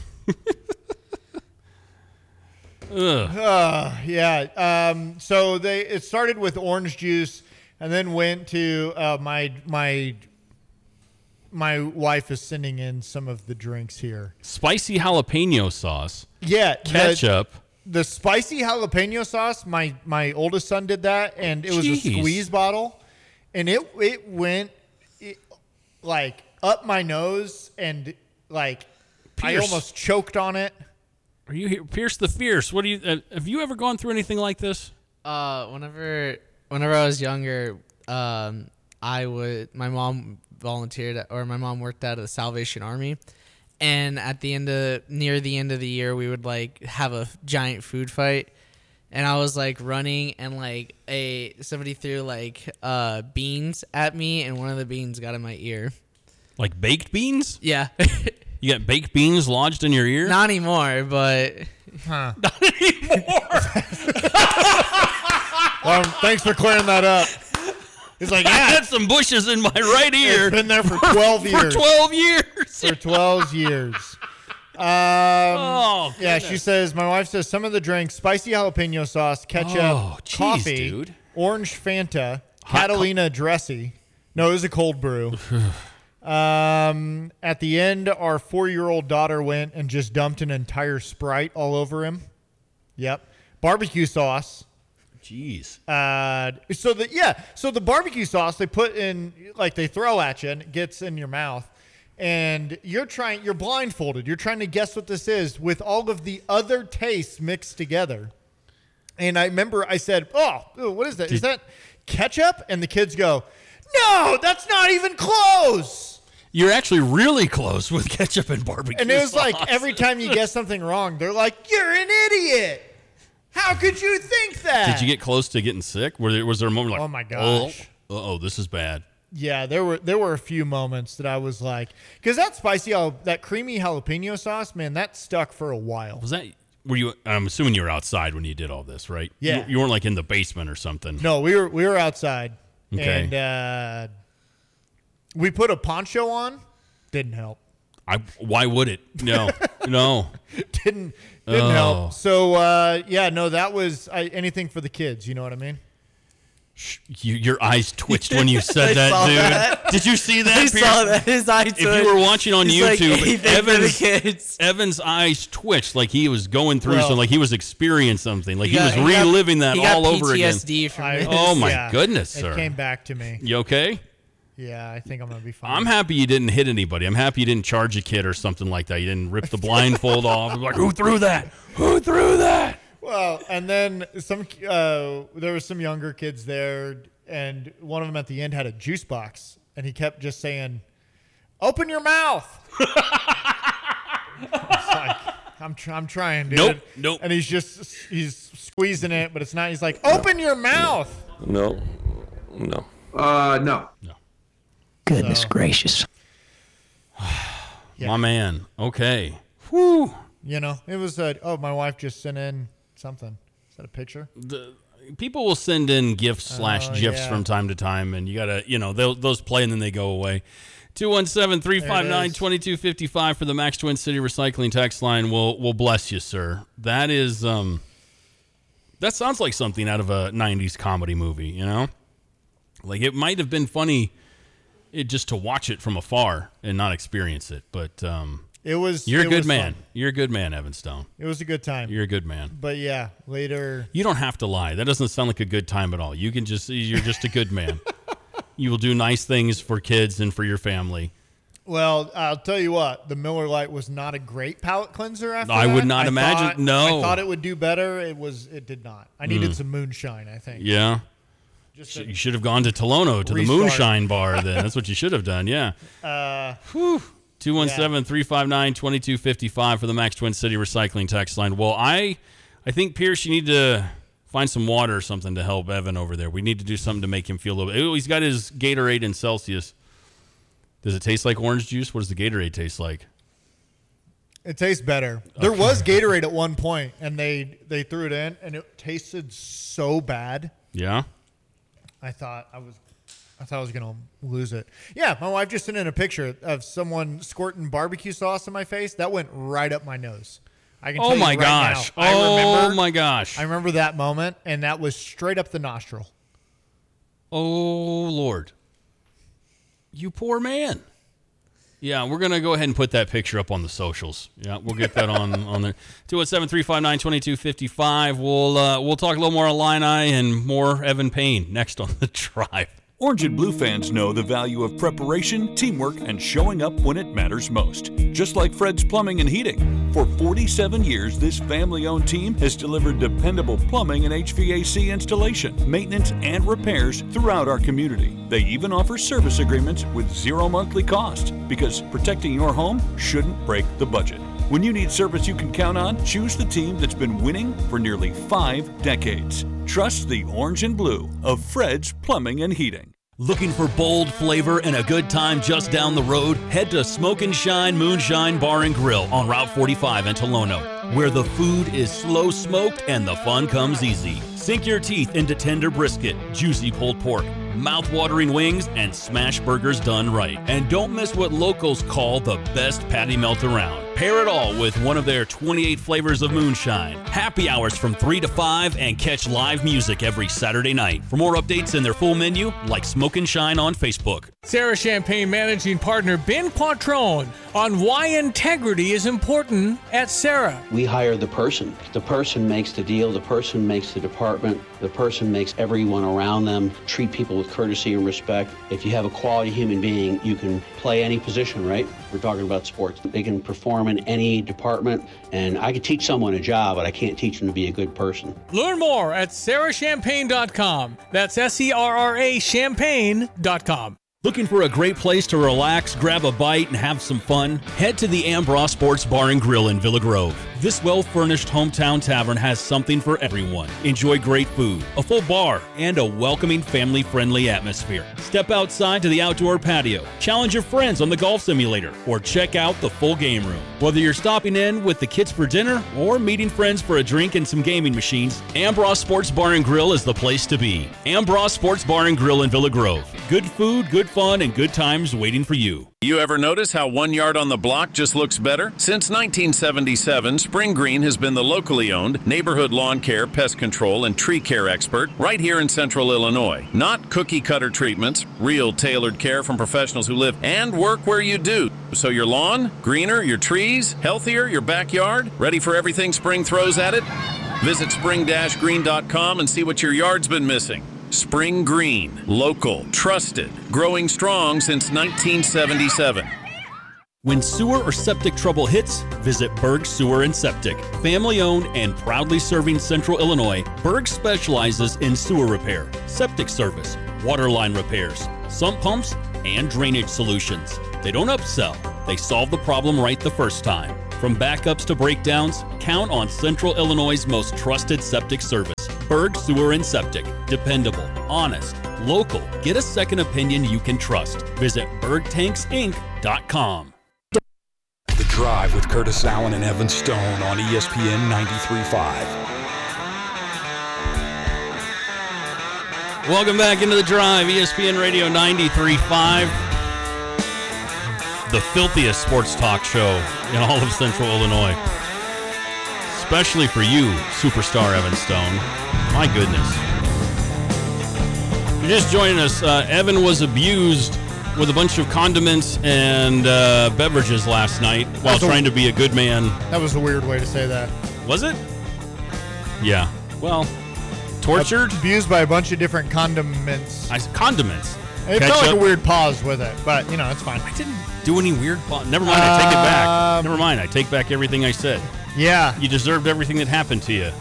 So it started with orange juice, and then went to my wife is sending in some of the drinks here. Spicy jalapeno sauce. Yeah, ketchup. The spicy jalapeno sauce, my oldest son did that, and it was a squeeze bottle, and it went like up my nose, and like I almost choked on it. Are you here, Pierce the Fierce? What do you have you ever gone through anything like this? Whenever I was younger, my mom volunteered, or my mom worked out of the Salvation Army. And near the end of the year, we would like have a giant food fight, and I was like running, and like somebody threw like beans at me, and one of the beans got in my ear. Like baked beans? Yeah. You got baked beans lodged in your ear? Not anymore, but not anymore. Well, thanks for clearing that up. He's like, I had some bushes in my right ear. It's been there for 12 years. For 12 years. For 12 years. She says, my wife says, some of the drinks, spicy jalapeno sauce, ketchup, coffee, dude. Orange Fanta, Catalina Dressy. No, it was a cold brew. At the end, our 4-year-old daughter went and just dumped an entire Sprite all over him. Yep. Barbecue sauce. Jeez. So the barbecue sauce they put in, like they throw at you, and it gets in your mouth, and you're blindfolded. You're trying to guess what this is with all of the other tastes mixed together. And I remember I said, "Oh, what is that? Is that ketchup?" And the kids go, "No, that's not even close." You're actually really close with ketchup and barbecue sauce. And it was like every time you guess something wrong, they're like, "You're an idiot. How could you think that?" Did you get close to getting sick? Was there a moment like, "Oh my gosh, this is bad"? Yeah, there were a few moments that I was like, because that creamy jalapeno sauce, man, that stuck for a while. I'm assuming you were outside when you did all this, right? Yeah, you weren't like in the basement or something. No, we were outside. Okay, and we put a poncho on. Didn't help. Why would it? No. Didn't help. So, that was anything for the kids. You know what I mean? Your eyes twitched when you said that, dude. That. Did you see that? I saw that. His eyes twitched. If you were watching on YouTube, like, Evan's eyes twitched like he was going through something, like he was experiencing something, like he was reliving that all over again. PTSD from this. Oh my goodness, sir! It came back to me. You okay? Yeah, I think I'm gonna be fine. I'm happy you didn't hit anybody. I'm happy you didn't charge a kid or something like that. You didn't rip the blindfold off. Like, who threw that? Who threw that? Well, and then there were some younger kids there, and one of them at the end had a juice box, and he kept just saying, "Open your mouth." It's like, I'm trying, dude. Nope. And he's squeezing it, but it's not. He's like, "Open your mouth." No. Goodness gracious. My man. Okay. Whew. You know, it was my wife just sent in something. Is that a picture? People will send in gifts / GIFs from time to time, and you gotta, those play and then they go away. 217-359-2255 for the Max Twin City Recycling text line. We'll bless you, sir. That is that sounds like something out of a 90s comedy movie, Like it might have been funny just to watch it from afar and not experience it, but it was. You're a good man. Fun. You're a good man, Evan Stone. It was a good time. You're a good man. But yeah, later. You don't have to lie. That doesn't sound like a good time at all. You're just a good man. You will do nice things for kids and for your family. Well, I'll tell you what, the Miller Lite was not a great palate cleanser after I that. would not imagine. No. I thought it would do better. It did not. I needed some moonshine, I think. Yeah. You should have gone to Tolono to the Moonshine Bar then. That's what you should have done, yeah. 217-359-2255 for the Max Twin City Recycling text line. Well, I think, Pierce, you need to find some water or something to help Evan over there. We need to do something to make him feel a little bit. Oh, he's got his Gatorade in Celsius. Does it taste like orange juice? What does the Gatorade taste like? It tastes better. There was Gatorade at one point, and they threw it in, and it tasted so bad. Yeah? I thought I was gonna lose it. Yeah, my wife just sent in a picture of someone squirting barbecue sauce in my face. That went right up my nose. I can tell you right gosh! now. Oh my gosh! I remember that moment, and that was straight up the nostril. Oh Lord! You poor man. Yeah, we're gonna go ahead and put that picture up on the socials. Yeah, we'll get that on there. 217-359-2255. We'll talk a little more Illini and more Evan Payne next on The Drive. Orange and Blue fans know the value of preparation, teamwork, and showing up when it matters most. Just like Fred's Plumbing and Heating. For 47 years, this family-owned team has delivered dependable plumbing and HVAC installation, maintenance, and repairs throughout our community. They even offer service agreements with 0 monthly cost, because protecting your home shouldn't break the budget. When you need service you can count on, choose the team that's been winning for nearly 5 decades. Trust the Orange and Blue of Fred's Plumbing and Heating. Looking for bold flavor and a good time just down the road? Head to Smoke and Shine Moonshine Bar and Grill on Route 45 in Tolono, where the food is slow smoked and the fun comes easy. Sink your teeth into tender brisket, juicy pulled pork, mouth-watering wings, and smash burgers done right. And don't miss what locals call the best patty melt around. Pair it all with one of their 28 flavors of moonshine. Happy hours from 3 to 5 and catch live music every Saturday night. For more updates and their full menu, like Smoke and Shine on Facebook. Sarah Champagne Managing Partner Ben Quattrone on why integrity is important at Sarah. We hire the person. The person makes the deal. The person makes the department. The person makes everyone around them treat people with courtesy and respect. If you have a quality human being, you can play any position, right? We're talking about sports. They can perform in any department, and I could teach someone a job, but I can't teach them to be a good person. Learn more at sarahchampagne.com. That's SERRA champagne.com. Looking for a great place to relax, grab a bite, and have some fun? Head to the Ambroise Sports Bar and Grill in Villa Grove. This well-furnished hometown tavern has something for everyone. Enjoy great food, a full bar, and a welcoming family-friendly atmosphere. Step outside to the outdoor patio, challenge your friends on the golf simulator, or check out the full game room. Whether you're stopping in with the kids for dinner or meeting friends for a drink and some gaming machines, Ambroise Sports Bar and Grill is the place to be. Ambroise Sports Bar and Grill in Villa Grove. Good food, good fun, and good times waiting for you. You ever notice how 1 yard on the block just looks better? Since 1977, Spring Green has been the locally owned neighborhood lawn care, pest control, and tree care expert right here in Central Illinois. Not cookie-cutter treatments, real tailored care from professionals who live and work where you do. So your lawn, greener, your trees, healthier, your backyard, ready for everything spring throws at it? Visit spring-green.com and see what your yard's been missing. Spring Green, local, trusted, growing strong since 1977. When sewer or septic trouble hits, visit Berg Sewer and Septic. Family owned and proudly serving Central Illinois, Berg specializes in sewer repair, septic service, water line repairs, sump pumps, and drainage solutions. They don't upsell, they solve the problem right the first time. From backups to breakdowns, count on Central Illinois' most trusted septic service. Berg Sewer and Septic. Dependable, honest, local. Get a second opinion you can trust. Visit bergtanksinc.com. The Drive with Curtis Allen and Evan Stone on ESPN 93.5. Welcome back into The Drive, ESPN Radio 93.5. The filthiest sports talk show in all of Central Illinois. Especially for you, superstar Evan Stone. My goodness. You're just joining us. Evan was abused with a bunch of condiments and beverages last night while trying to be a good man. That was a weird way to say that. Was it? Yeah. Well, tortured? Abused by a bunch of different condiments. Condiments. It felt like a weird pause with it, but, you know, it's fine. I didn't do any weird pause. Never mind, I take it back. Never mind, I take back everything I said. Yeah. You deserved everything that happened to you.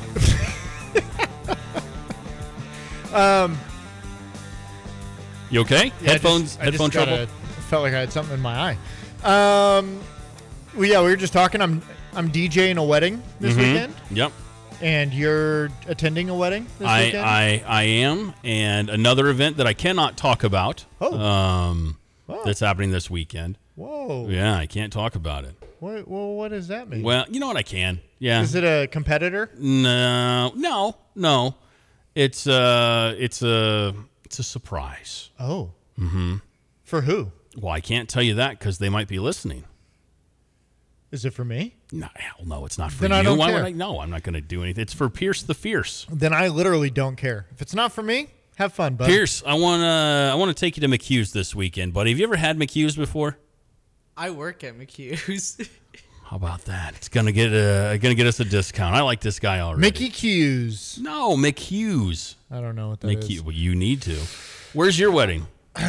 You okay? Yeah, Headphone trouble? Felt like I had something in my eye. We were just talking. I'm DJing a wedding this weekend. Yep. And you're attending a wedding this weekend? I am, and another event that I cannot talk about. That's happening this weekend. Whoa. Yeah, I can't talk about it. What does that mean? Well, you know what, I can. Yeah. Is it a competitor? No. It's a surprise. Oh. Mm-hmm. For who? Well, I can't tell you that because they might be listening. Is it for me? No, hell no, it's not for then you. I don't Why care. would I? No, I'm not going to do anything. It's for Pierce the Fierce. Then I literally don't care. If it's not for me, have fun, bud. Pierce, I want to take you to McHugh's this weekend, buddy. Have you ever had McHugh's before? I work at McHugh's. How about that? It's gonna get us a discount. I like this guy already. Mickey Q's. No, McHugh's. I don't know what that is. Well, you need to. Where's your wedding?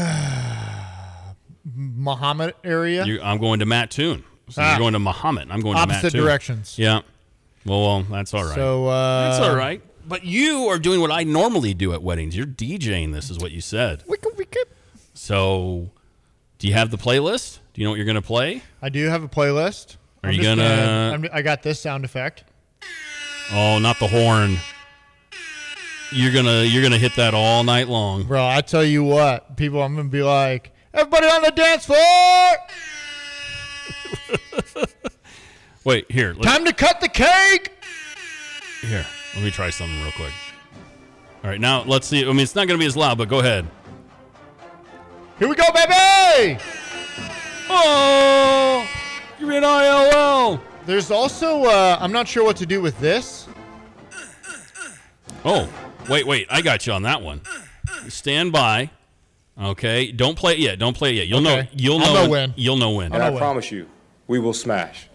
Mahomet area. I'm going to Mattoon. So you're going to Mahomet. I'm going to Mattoon. Opposite directions. Yeah. Well, that's all right. So that's all right. But you are doing what I normally do at weddings. You're DJing. This is what you said. So, do you have the playlist? Do you know what you're going to play? I do have a playlist. Are you gonna? I got this sound effect. Oh, not the horn. You're gonna hit that all night long, bro. I tell you what, people. I'm gonna be like, everybody on the dance floor. Wait, here. Time to cut the cake. Here, let me try something real quick. All right, now let's see. I mean, it's not gonna be as loud, but go ahead. Here we go, baby. Oh, give me an ILL. There's also, I'm not sure what to do with this. Oh, wait. I got you on that one. Stand by. Okay. Don't play it yet. You'll know. You'll know when. You'll know when. And I promise you, we will smash.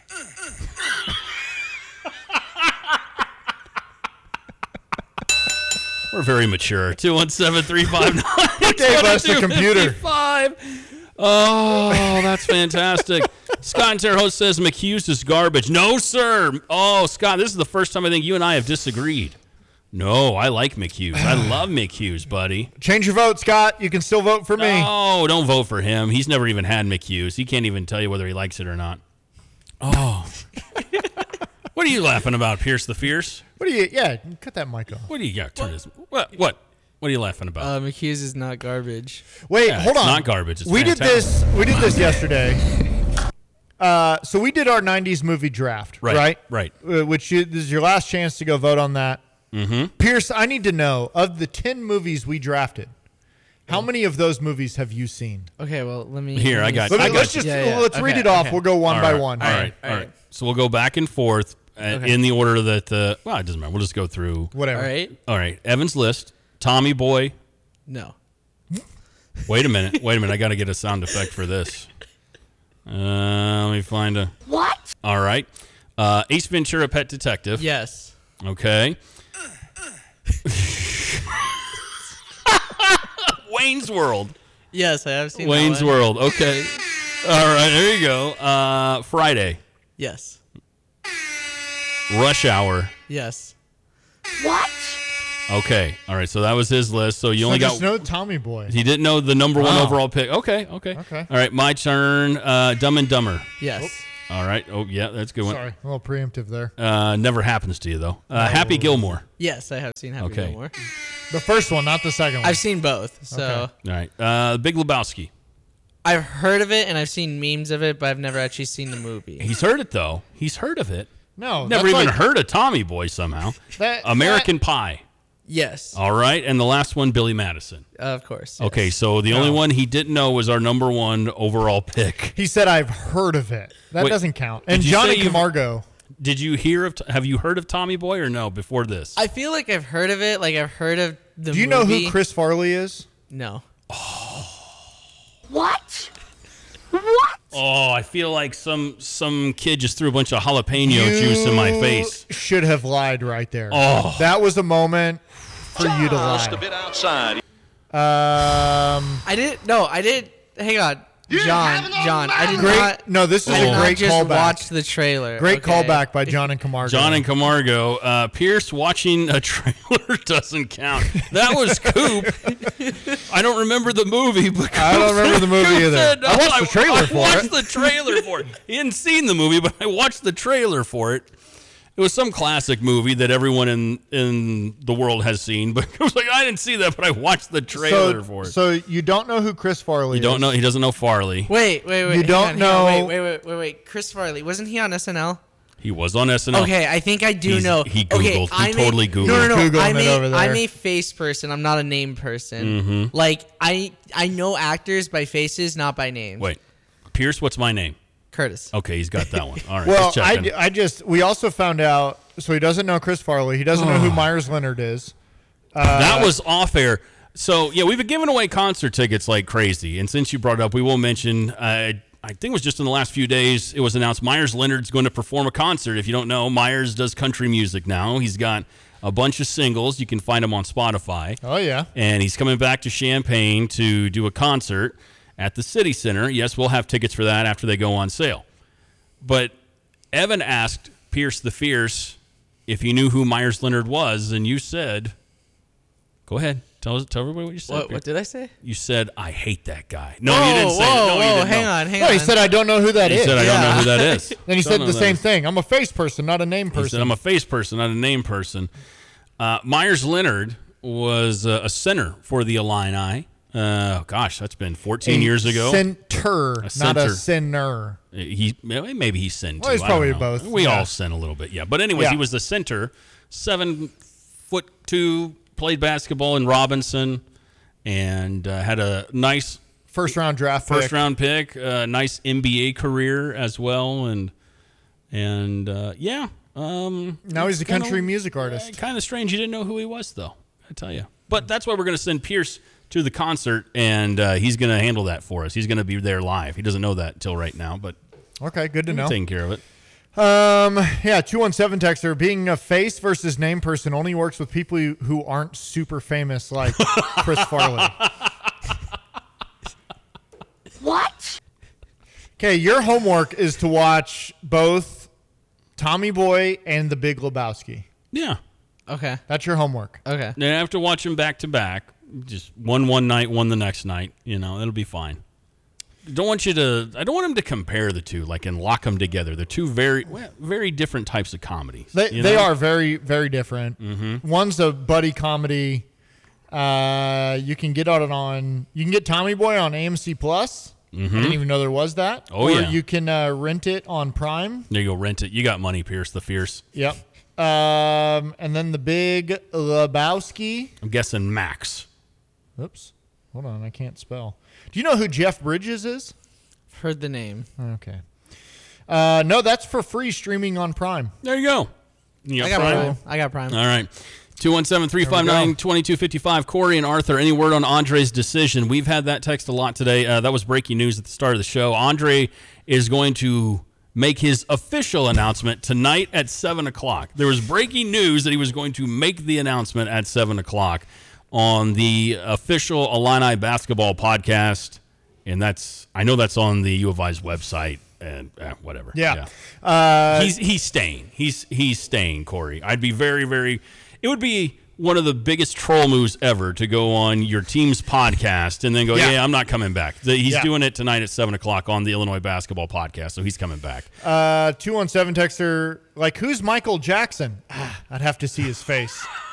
We're very mature. 217-359. Gave us the computer. Oh, that's fantastic. Scott in Terre Haute says McHugh's is garbage. No, sir. Oh, Scott, this is the first time I think you and I have disagreed. No, I like McHugh's. I love McHugh's, buddy. Change your vote, Scott. You can still vote for me. Oh, don't vote for him. He's never even had McHugh's. He can't even tell you whether he likes it or not. Oh. What are you laughing about, Pierce the Fierce? Cut that mic off. What do you got? Turn this. What? What are you laughing about? McHugh's is not garbage. Hold on. It's not garbage. It's we fantastic. did this yesterday. So we did our 90s movie draft, right? Right. This is your last chance to go vote on that. Mm-hmm. Pierce, I need to know, of the 10 movies we drafted, how many of those movies have you seen? Okay, well, let me... Let's read it off. Okay. We'll go one by one. All right. So we'll go back and forth. in the order that the. Well, it doesn't matter. We'll just go through. Whatever. All right. Evan's list. Tommy Boy. No. Wait a minute. I got to get a sound effect for this. Let me find a. What? All right. Ace Ventura: Pet Detective. Yes. Okay. Wayne's World. Yes, I have seen Wayne's that one. World. Okay. All right. There you go. Friday. Yes. Rush Hour. Yes. What? Okay. All right. So that was his list. So you only got. No Tommy Boy. He didn't know the number one overall pick. Okay. Okay. All right. My turn. Dumb and Dumber. Yes. Oops. All right. Oh, yeah. That's a good one. Sorry. A little preemptive there. Never happens to you, though. Happy Gilmore. Yes, I have seen Happy Gilmore. The first one, not the second one. I've seen both. So. Okay. All right. Big Lebowski. I've heard of it and I've seen memes of it, but I've never actually seen the movie. He's heard it, though. He's heard of it. No. Never even heard of Tommy Boy somehow. American Pie. Yes. All right. And the last one, Billy Madison. Of course. Yes. Okay. So the only one he didn't know was our number one overall pick. He said, I've heard of it. That doesn't count. And Johnny Camargo. Did you have you heard of Tommy Boy or no before this? I feel like I've heard of it. Like I've heard of the movie. Do you know who Chris Farley is? No. What? Oh, I feel like some kid just threw a bunch of jalapeno juice in my face. Should have lied right there. Oh. That was a moment for you to lie. Just a bit outside. I did. Hang on. John, I did not. No, this is a great just callback. Watch the trailer. Great callback by John and Camargo. John and Camargo. Pierce watching a trailer doesn't count. That was Coop. I don't remember the movie, but I don't remember the movie either. Said, I watched the trailer for it. I watched the trailer for it. He hadn't seen the movie, but I watched the trailer for it. It was some classic movie that everyone in the world has seen, but I was like, I didn't see that, but I watched the trailer for it. So you don't know who Chris Farley is? You don't know? He doesn't know Farley. Wait. You don't know? Wait. Chris Farley, wasn't he on SNL? He was on SNL. Okay, I think I do know. He Googled. Okay, he totally Googled. No. Googling it over there. I'm a face person. I'm not a name person. Mm-hmm. Like I know actors by faces, not by names. Wait, Pierce, what's my name? Curtis. Okay, he's got that one. All right. Well, just we also found out. So he doesn't know Chris Farley. He doesn't know who Myers Leonard is. That was off air. So yeah, we've been giving away concert tickets like crazy. And since you brought it up, we will mention. I think it was just in the last few days. It was announced Myers Leonard's going to perform a concert. If you don't know, Myers does country music now. He's got a bunch of singles. You can find him on Spotify. Oh yeah. And he's coming back to Champaign to do a concert at the City Center. Yes, we'll have tickets for that after they go on sale. But Evan asked Pierce the Fierce if he knew who Myers Leonard was, and you said, go ahead, tell everybody what you said. What did I say? You said, I hate that guy. No, you didn't say that. No, you didn't. Hang on. No, he said, I don't know who that is. He said, I don't know who that is. Then he said the same thing. I'm a face person, not a name person. He said, I'm a face person, not a name person. Myers Leonard was a center for the Illini. That's been 14 years ago. Center, not a sinner. Maybe he sinned too. Well, he's probably both. We all sin a little bit, yeah. But anyways, he was the center, 7'2", played basketball in Robinson, and had a nice first round pick, nice NBA career as well, and now he's a country music artist. Kind of strange you didn't know who he was, though. I tell you. But that's why we're going to send Pierce to the concert, and he's going to handle that for us. He's going to be there live. He doesn't know that until right now, but okay, good to know. Taking care of it. 217 texter, being a face versus name person only works with people who aren't super famous like Chris Farley. What? Okay, your homework is to watch both Tommy Boy and The Big Lebowski. Yeah. Okay. That's your homework. Okay. You have to watch them back to back. Just one night, one the next night. It'll be fine. I don't want them to compare the two, like, and lock them together. They're two very, very different types of comedies. They are very, very different. Mm-hmm. One's a buddy comedy. You can get Tommy Boy on AMC Plus. Mm-hmm. I didn't even know there was that. Oh, or yeah. you can rent it on Prime. There you go, rent it. You got money, Pierce the Fierce. Yep. And then The Big Lebowski. I'm guessing Max. Oops. Hold on, I can't spell. Do you know who Jeff Bridges is? Heard the name. Okay. No, that's for free streaming on Prime. There you go. I got Prime. I got Prime. All right. 217-359-2255. Corey and Arthur, any word on Andre's decision? We've had that text a lot today. That was breaking news at the start of the show. Andre is going to make his official announcement tonight at 7 o'clock. There was breaking news that he was going to make the announcement at 7 o'clock on the official Illini basketball podcast. And I know that's on the U of I's website and whatever. Yeah. He's staying. He's staying, Corey. I'd be very, very, it would be one of the biggest troll moves ever to go on your team's podcast and then go, I'm not coming back. He's doing it tonight at 7 o'clock on the Illinois basketball podcast, so he's coming back. 217 texter, who's Michael Jackson? I'd have to see his face.